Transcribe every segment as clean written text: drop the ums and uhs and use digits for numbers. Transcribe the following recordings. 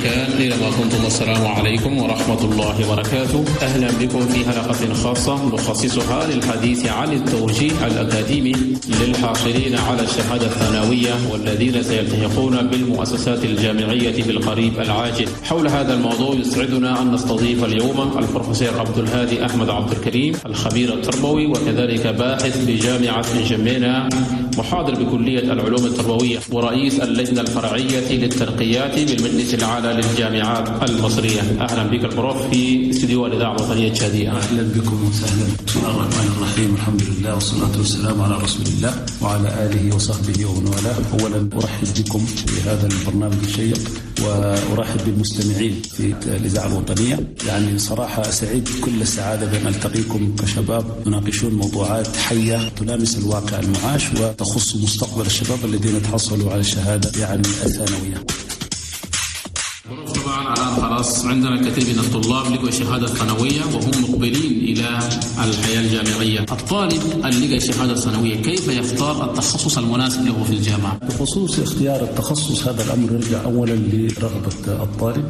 مكان أينما كنتم، السلام عليكم ورحمة الله وبركاته. أهلا بكم في حلقة خاصة نخصصها للحديث عن التوجيه الأكاديمي للحاصلين على الشهادة الثانوية والذين سيلتحقون بالمؤسسات الجامعية بالقريب العاجل. حول هذا الموضوع يسعدنا أن نستضيف اليوم البروفيسور عبد الهادي أحمد عبد الكريم، الخبير التربوي وكذلك باحث بجامعة جمينة، محاضر بكلية العلوم التربوية ورئيس اللجنة الفرعية للترقيات بالمجلس الأعلى للجامعات المصرية. أهلا بك البروف في استديو الإذاعة الوطنية الشهادية. أهلا بكم وسهلا. بسم الله الرحمن الرحيم، الحمد لله والصلاة والسلام على رسول الله وعلى آله وصحبه ومن والاه. أولا أرحب بكم في هذا البرنامج الشيق وأرحب بالمستمعين في الإذاعة الوطنية. يعني صراحة سعيد كل السعادة بأن ألتقيكم كشباب تناقشون موضوعات حية تلامس الواقع المعاش وتخص مستقبل الشباب الذين تحصلوا على الشهادة يعني الثانوية. طبعا الآن خلاص عندنا كثير من الطلاب لقوا الشهادة الثانوية وهم مقبلين إلى الحياة الجامعية. الطالب اللي لقى الشهادة الثانوية كيف يختار التخصص المناسب له في الجامعة؟ بخصوص اختيار التخصص هذا الأمر يرجع أولا لرغبة الطالب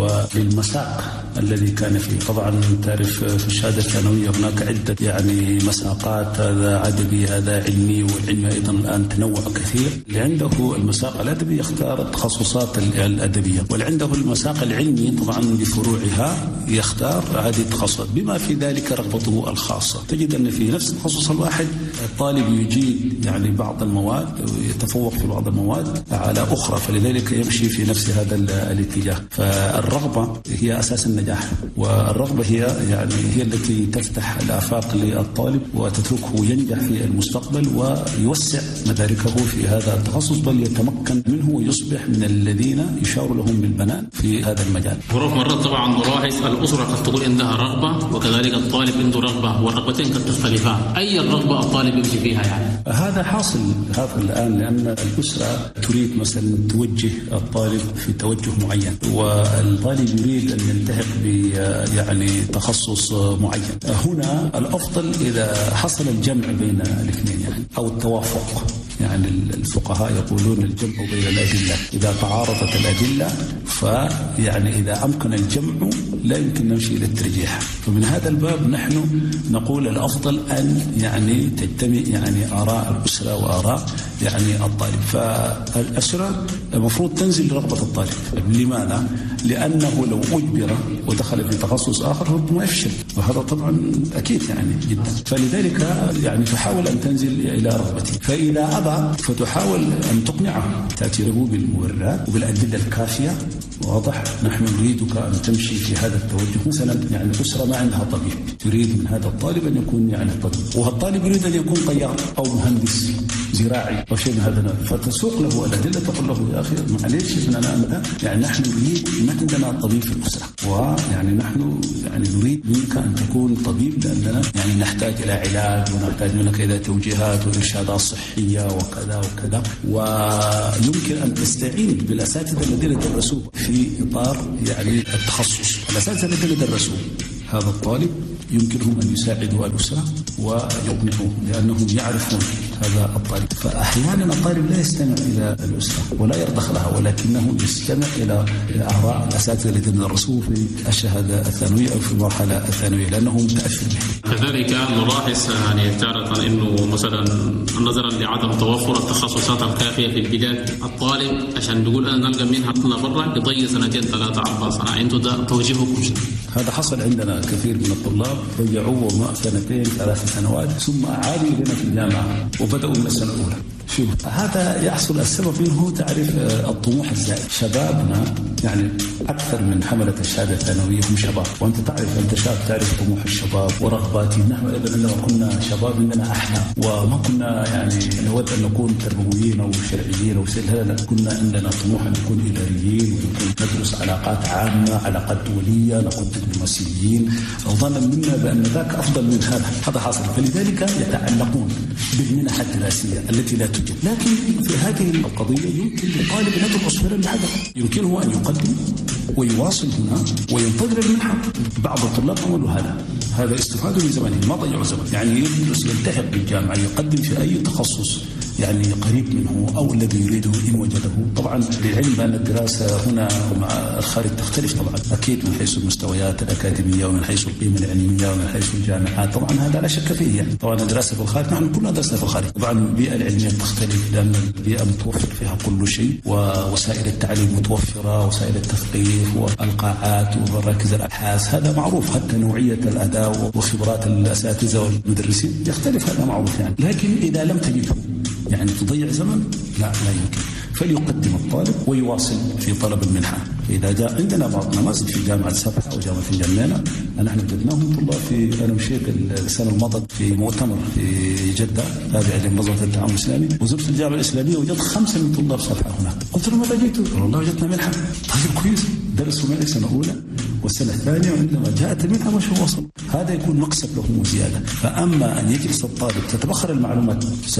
وللمساق الذي كان فيه. طبعا تعرف في الشهادة الثانوية هناك عدة يعني مساقات، هذا أدبي هذا علمي، والعلمي أيضا الآن تنوع كثير. اللي عنده المساق الأدبي يختار التخصصات الأدبية، واللي عنده المساق العلمي طبعا بفروعها يختار هذه التخصصات بما في ذلك رغبته الخاصة. تجد أن في نفس التخصص الواحد الطالب يجيد يعني بعض المواد ويتفوق في بعض المواد على أخرى، فلذلك يمشي في نفس هذا الاتجاه. فالرغبة هي أساس النجاح، والرغبة هي التي تفتح الآفاق للطالب وتتركه ينجح في المستقبل ويوسع مداركه في هذا التخصص، بل يتمكن منه ويصبح من الذين يشار لهم بالبنان في هذا المجال. مرات طبعا نلاحظ الأسرة قد تقول عندها رغبة وكذلك الطالب عنده رغبة، والرغبتين قد تختلفان. أي الرغبة الطالب يمشي فيها يعني؟ هذا حاصل هذا الآن، لأن الأسرة تريد مثلا توجه الطالب في توجه معين، والطالب يريد أن يلتحق يعني تخصص معين. هنا الأفضل إذا حصل الجمع بين الاثنين يعني أو التوافق. يعني الفقهاء يقولون الجمع بين الأدلة، إذا تعارضت الأدلة فيعني إذا أمكن الجمع لا يمكن نمشي إلى الترجيح. فمن هذا الباب نحن نقول الأفضل أن يعني تجتمع يعني آراء الأسرة وآراء يعني الطالب. فالأسرة المفروض تنزل رغبة الطالب. لماذا؟ لأنه لو أجبر ودخل في تخصص آخر ربما يفشل، وهذا طبعا أكيد يعني جدا. فلذلك يعني تحاول أن تنزل إلى رغبته، فإذا أبى فتحاول أن تقنعه، تأتي له بالمبررات وبالأدلة الكافية. واضح؟ نحن نريدك أن تمشي في هذا التوجه. مثلا يعني أسرة ما عندها طبيب، تريد من هذا الطالب أن يكون يعني طبيب، وهالطالب يريد أن يكون طيار أو مهندس زراعي أو شيء من هذا، فتسوق له الأدلة، تقول له يا أخي معليش أنا يعني نحن نريد، ما عندنا طبيب في الأسرة، ويعني نحن يعني نريد منك أن تكون طبيب، لأننا يعني نحتاج إلى علاج ونحتاج منك إلى توجيهات وإرشادات صحية وكذا وكذا. ويمكن أن تستعين بالأساتذة الذين درسوه في إطار يعني التخصص. الأساتذة الذين درسوه هذا الطالب يمكنهم أن يساعدوا الأسرة ويقنعوه، لأنهم يعرفون هذا الطالب. فأحيانا الطالب لا يستمع إلى الأسرة ولا يرضخ لها، ولكنه يستمع إلى آراء الأساتذة الذين درسوه في الشهادة الثانوية أو في المرحلة الثانوية، لأنه متأثر به. كذلك نلاحظ يعني تارة أنه مثلا نظرا لعدم توفر التخصصات الكافية في البلاد، الطالب عشان نقول أنا نلقى منها برا يضيع 2 3 4 سنة. أنتم ده توجيهكم شنو؟ هذا حصل عندنا كثير من الطلاب ضيعوا 2 3 سنوات ثم أعادوا هنا في الجامعة وبدأوا من السنة الأولى. شوف هذا يحصل السبب منه، تعرف الطموح الزائد. شبابنا يعني أكثر من حملة الشهادة الثانوية هم شباب، وأنت تعرف أنت شاب تعرف طموح الشباب ورغباتهم. نحن أيضا لما كنا شباب عندنا أحلام وما كنا يعني نود أن نكون تربويين أو شرعيين أو لا، كنا عندنا طموح أن نكون إداريين ونكون ندرس علاقات عامة، علاقات دولية، نكون دبلوماسيين، ظنا منا بأن ذاك أفضل من هذا حاصل. فلذلك يتعلقون بالمنح الدراسية التي لا توجد. لكن في هذه القضية يمكن للطالب أن يدرس عصفورا بحجر، يمكنه أن يقدم ويواصل هنا وينتظر المنحة. بعض الطلاب عملوا هذا استفادوا من زمانه، ما ضيعوا زمن، يعني يدرس يلتحق بالجامعة، يقدم في أي تخصص يعني قريب منه أو الذي يريده إن وجده. طبعا للعلم بأن الدراسة هنا مع الخارج تختلف طبعا أكيد من حيث المستويات الأكاديمية ومن حيث القيمة العلمية ومن حيث الجامعات، طبعا هذا لا شك فيه. يعني طبعا الدراسة في الخارج نحن كلنا درسنا في الخارج، طبعا البيئة العلمية تختلف لأن البيئة متوفر فيها كل شيء ووسائل التعليم متوفرة، وسائل التثقيف والقاعات ومراكز الأبحاث، هذا معروف. حتى نوعية الأداء وخبرات الأساتذة والمدرسين يختلف، هذا معروف يعني. لكن إذا لم تجده يعني تضيع زمن، لا يمكن. فليقدم الطالب ويواصل في طلب المنحة. إذا جاء عندنا بعض نماذج في جامعة سبحة أو جامعة الجنينة، نحن وجدناهم طلاب في أنا وشيخ السنة الماضية في مؤتمر في جدة تابع لمنظمة التعاون الإسلامي، وزرت الجامعة الإسلامية وجدت 5 من طلاب سبحة هناك. قلت لهم ماذا جئتوا؟ قالوا والله وجدنا منحة. طيب كويس، درسوا معي سنة أولى والسنة الثانية، وعندما جاءت المنحة ما شو وصل. هذا يكون مكسب لهم وزيادة. فأما أن يجلس الطالب تتبخر المعلومات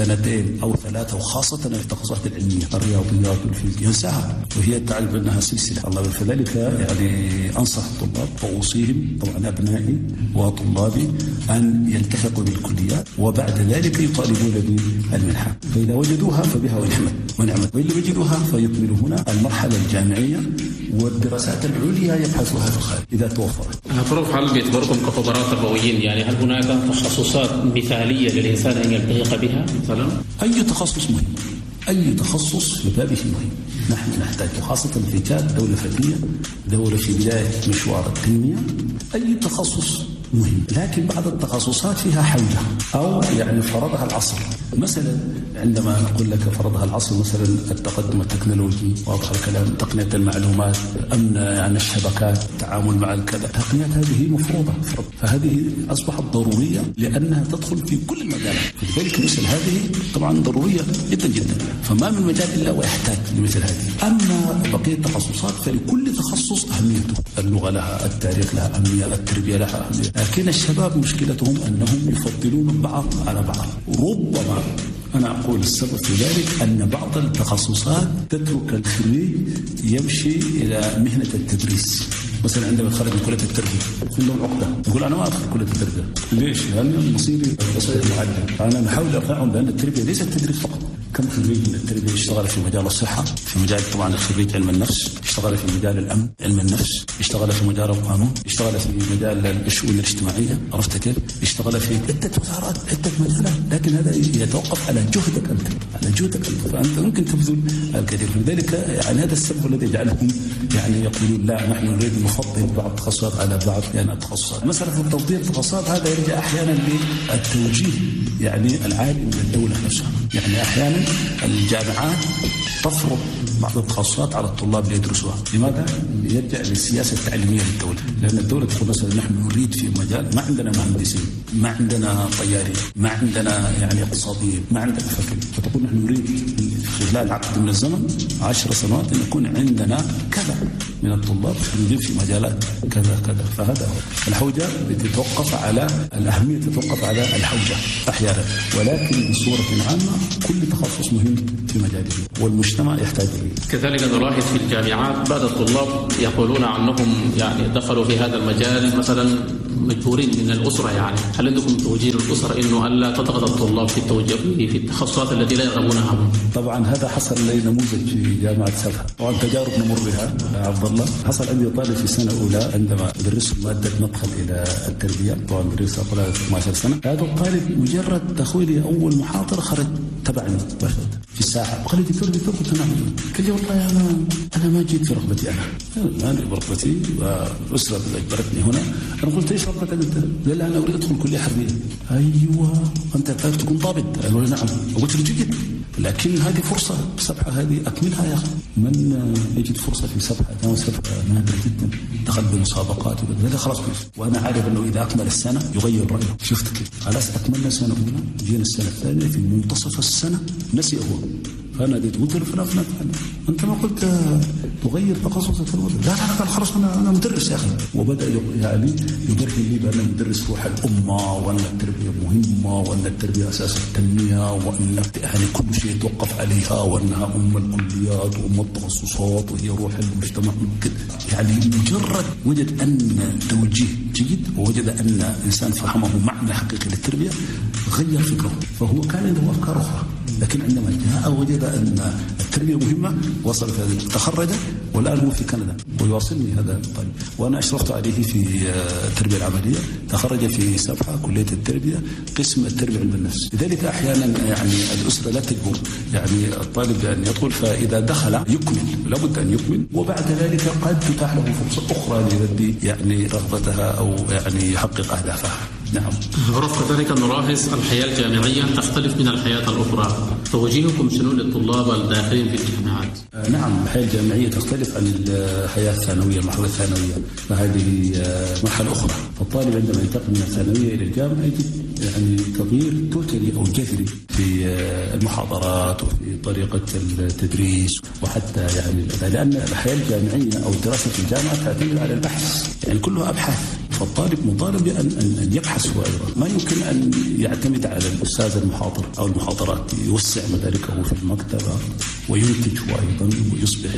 2 أو 3 وخاصة التخصصات العلمية الرياضيات والفيزياء ينساها، وهي تعرف أنها سلسلة الله. فذلك يعني أنصح الطلاب وأوصيهم طبعا أبنائي وطلابي أن يلتحقوا بالكليات وبعد ذلك يطالبون بالمنحة، فإذا وجدوها فبها ونعمت، وإن لم يجدوها فيكملوا هنا المرحلة الجامعية والدراسات العليا يبحثوها في الخارج إذا توفرت. بروف، هل بيعتبركم كخبراء تربويين يعني هل هناك تخصصات مثالية للإنسان أن يلتحق بها مثلا؟ أي تخصص مهم، أي تخصص ببابه مهم. نحن نحتاج خاصة في دولة فتية، دولة في بداية مشوار التنمية، أي تخصص مهم. لكن بعض التخصصات فيها حوجة أو يعني فرضها العصر. مثلا عندما نقول لك فرضها العصر، مثلا التقدم التكنولوجي، واضح الكلام، تقنية المعلومات، أمن يعني الشبكات، التعامل مع الكذا، التقنيات هذه مفروضة، فهذه أصبحت ضرورية لأنها تدخل في كل المجالات، فلذلك مثل هذه طبعا ضرورية جدا جدا، فما من مجال إلا ويحتاج لمثل هذه. أما بقية التخصصات فلكل تخصص أهميته، اللغة لها، التاريخ لها أهمية، التربية لها أهمية. لكن الشباب مشكلتهم أنهم يفضلون بعض على بعض. ربما أنا أقول السبب في ذلك أن بعض التخصصات تترك الخريج يمشي إلى مهنة التدريس. مثلا عندما يتخرج من كلية التربية يكون لهم عقدة، يقول أنا ما أدخل كلية التربية. ليش؟ لأن مصيري أصير معلم. أنا نحاول أقنعهم بأن التربية ليست تدريس فقط. كم خريج من التربية اشتغل في مجال الصحة، في مجال طبعا الخريج علم النفس، اشتغل في مجال الأمن علم النفس، اشتغل في مجال القانون، اشتغل في مجال الشؤون الاجتماعية، عرفت كيف؟ اشتغل في عدة وزارات، عدة مجالات، لكن هذا يتوقف على جهدك أنت، على جهدك أنت، فأنت ممكن تبذل الكثير. لذلك يعني هذا السبب الذي يجعلهم يعني يقولون لا نحن نريد نفضل بعض التخصصات على بعض يعني التخصصات. مسألة تفضيل التخصصات هذا يرجع أحيانا للتوجيه يعني العالي من الدولة نفسها. يعني أحيانا الجامعات تفرض بعض التخصصات على الطلاب ليدرسوها. لماذا؟ يرجع للسياسة التعليمية للدولة، لأن الدولة تقول مثلا نحن نريد في مجال ما عندنا مهندسين، ما عندنا طيارين، ما عندنا يعني اقتصاديين، ما عندنا فكر، فتقول نحن نريد خلال عقد من الزمن 10 سنوات أن يكون عندنا كذا من الطلاب نجيب في مجالات كذا كذا. فهذا هو الحوجة بتتوقف على الأهمية، تتوقف على الحوجة أحيانا، ولكن بصورة عامة كل تخصص مهم في مجاله والمجتمع يحتاج إليه. كذلك نلاحظ في الجامعات بعض الطلاب يقولون عنهم يعني دخلوا في هذا المجال مثلا مجبورين من الأسرة. يعني هل عندكم توجيه للأسرة إنه ألا تضغط الطلاب في التوجه في التخصصات التي لا يرغبونها؟ طبعا هذا حصل لي نموذج في جامعة سبحة، طبعا تجارب نمر بها عبد الله. حصل عندي طالب في سنة أولى عندما درس مادة ندخل إلى التربية، طبعا درسها قبل 12 سنة. هذا الطالب مجرد دخولي أول محاضرة خرج تبعني في الساعة، قال لي دكتور كنت نعمل. قال لي والله أنا ما جيت في رغبتي، أنا برغبتي والأسرة أجبرتني هنا. أنا قلت إيش رغبتك أنت؟ قال لي أنا أريد أدخل كلية حربية. أيوة أنت تعرف تكون ضابط؟ قال لي نعم. قلت له جيد، لكن هذه فرصة سبحة، هذه أكملها يا أخي. من يجد فرصة في سبحة، جامعة سبحة نادر جدا، دخل بمسابقات وكذا، خلاص وأنا عارف أنه إذا أكمل السنة يغير رأيه. شفت كيف؟ خلاص أكملنا سنة أولى، جينا السنة الثانية في منتصف السنة نسي هو. فأنا قلت له فلان أنت ما قلت تغير تخصصك في الوضع؟ لا قال خلاص أنا مدرس يا أخي. وبدأ يعني يبرهن لي بأن مدرس روح الأمة، وأن التربية مهمة، وأن التربية أساس التنمية، وأن يعني كل شيء يتوقف عليها، وأنها الكليات وأم التخصصات وهي روح المجتمع. يعني مجرد وجد أن توجيه جيد ووجد أن إنسان فهمه معنى حقيقي للتربية غير فكره، فهو كان عنده أفكار أخرى لكن عندما جاء وجد أن التربية مهمة وصل تخرج والآن هو في كندا ويواصلني هذا الطالب، وأنا أشرفت عليه في التربية العملية، تخرج في سبحة كلية التربية قسم التربية علم النفس. لذلك أحيانا يعني الأسرة لا تجبر يعني الطالب بأن يدخل، فإذا دخل يكمل، لابد أن يكمل، وبعد ذلك قد تتاح له فرصة أخرى ليؤدي يعني رغبتها أو يعني يحقق أهدافها. نعم. رفض ذلك نلاحظ الحياة الجامعية تختلف من الحياة الأخرى، توجيهكم شنو للطلاب الداخلين في الجامعات؟ نعم، الحياة الجامعية تختلف عن الحياة الثانوية، المرحلة الثانوية، فهذه مرحلة أخرى. فالطالب عندما ينتقل من الثانوية إلى الجامعة يجد يعني تغيير توتالي أو جذري في المحاضرات وفي طريقة التدريس وحتى يعني لأن الحياة الجامعية أو الدراسة في الجامعة تعتمد على البحث، يعني كلها أبحاث، فالطالب مطالب بأن يبحث هو أيضا. ما يمكن أن يعتمد على الأستاذ المحاضر أو المحاضرات، يوسع مداركه في المكتبة وينتج هو أيضا ويصبح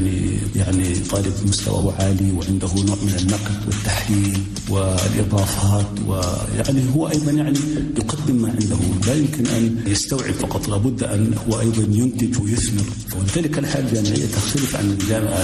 يعني طالب مستواه عالي وعنده نوع من النقد والتحليل والإضافات، ويعني هو أيضا يعني يقدم ما عنده، لا يمكن أن يستوعب فقط، لابد أن هو أيضا ينتج ويثمر. ولذلك الحياة الجامعية تختلف عن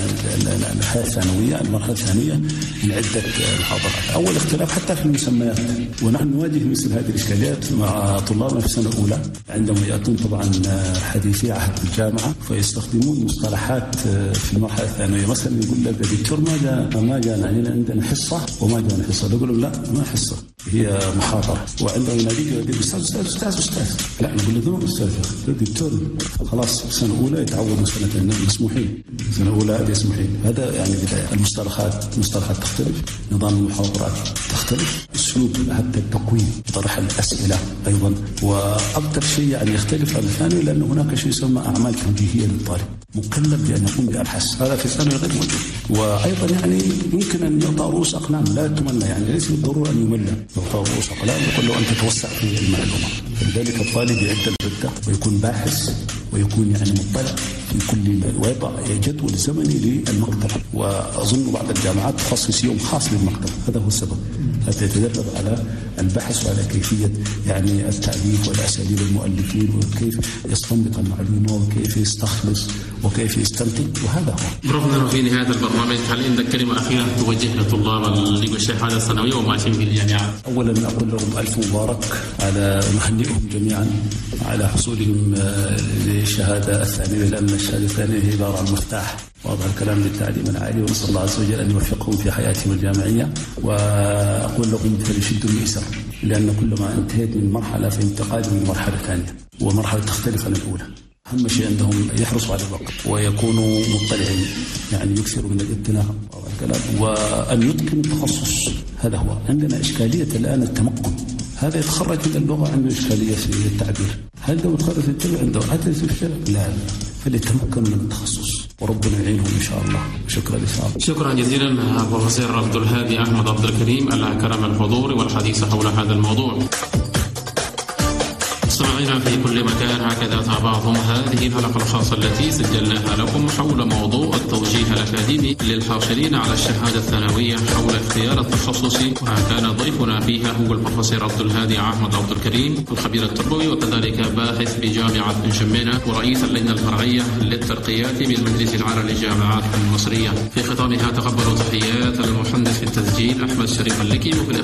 الحياة الثانوية، المرحلة الثانوية من عدة محاضرات. أول اختلاف حتى في المسميات، ونحن نواجه مثل هذه الإشكاليات مع طلابنا في السنة الأولى عندما يأتون طبعا حديثي عهد الجامعة، فيستخدمون مصطلحات في المرحلة الثانوية. مثلا يقول لك الدكتور ما جانا عندنا حصة وما جانا حصة، نقول لهم لا ما حصة، هي محاضرة. وعندما يناديك يقول أستاذ، لا نقول له ما أستاذ دكتور. خلاص السنة الأولى يتعودوا سنتين مسموحين، السنة الأولى هذه مسموحين. هذا يعني بداية. المصطلحات تختلف، نظام المحاضرات تختلف، اسلوب حتى التقويم، طرح الاسئله ايضا. واكثر شيء يعني يختلف عن الثانوي لان هناك شيء يسمى اعمال توجيهيه للطالب، مكلف بان يقوم بابحاث، هذا في الثانوي غير موجود. وايضا يعني يمكن ان يعطى رؤوس اقلام لا تمنى، يعني ليس بالضروره ان يمل، يعطى رؤوس اقلام يقول له ان تتوسع في المعلومه. فلذلك الطالب يعد العده ويكون باحث ويكون يعني مطلع في كل ويضع جدول زمني للمكتب. واظن بعض الجامعات تخصص يوم خاص للمكتب، هذا هو السبب، حتى يتدرب على البحث وعلى كيفيه يعني التأليف والاساليب المؤلفين وكيف يستنبط المعلومه وكيف يستخلص وكيف يستنتج، وهذا هو. رفضنا في نهايه البرنامج، هل عندك كلمه اخيره توجه لطلاب اللي بالشهاده الثانويه وماشيين في الجامعات؟ اولا اقول لهم الف مبارك، على نهنئهم جميعا على حصولهم للشهاده الثانويه، لان الشهاده الثانويه هي عباره عن مفتاح واضح الكلام للتعليم العالي، ونسال الله عز وجل ان يوفقهم في حياتهم الجامعيه. واقول لهم فليشدوا المئزر، لان كلما انتهيت من مرحله فانتقال من مرحله ثانيه، ومرحله تختلف عن الاولى. أهم شيء عندهم يحرصوا على الوقت ويكونوا مطلعين، يعني يكثروا من الاطلاع وأن يتقنوا التخصص. هذا هو. عندنا إشكالية الآن التمكن، هذا يتخرج من اللغة عنده إشكالية في التعبير، هل لو يتخرج في التربية عنده حتى في الشارع؟ لا، فليتمكن من التخصص وربنا يعينهم إن شاء الله. شكرا لسعادتكم. شكرا جزيلا بروفيسور عبد الهادي أحمد عبد الكريم على كرم الحضور والحديث حول هذا الموضوع. مستمعينا في كل مكان، هكذا تابعتم هذه الحلقة الخاصة التي سجلناها لكم حول موضوع التوجيه الأكاديمي للحاصلين على الشهادة الثانوية حول اختيار التخصص، وكان ضيفنا فيها هو البروفيسور عبد الهادي أحمد عبد الكريم، الخبير التربوي وكذلك باحث بجامعة بن شمينة ورئيس اللجنة الفرعية للترقيات بالمجلس العالي للجامعات المصرية. في ختامها تقبلوا تحيات المهندس في التسجيل أحمد شريف اللكي، وفي